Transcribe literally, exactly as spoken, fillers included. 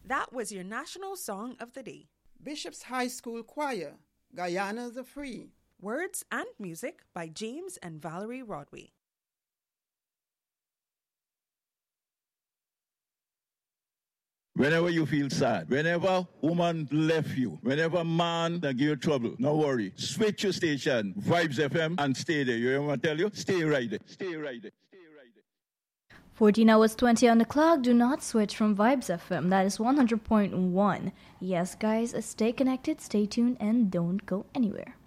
That was your national song of the day. Bishop's High School Choir, Guyana the Free. Words and music by James and Valerie Rodway. Whenever you feel sad, whenever woman left you, whenever man that give you trouble, no worry. Switch your station, Vibes F M, and stay there. You hear what I tell you? Stay right there. Stay right there. Stay right there. fourteen hours twenty on the clock. Do not switch from Vibes F M. That is one hundred point one. Yes, guys, stay connected, stay tuned, and don't go anywhere.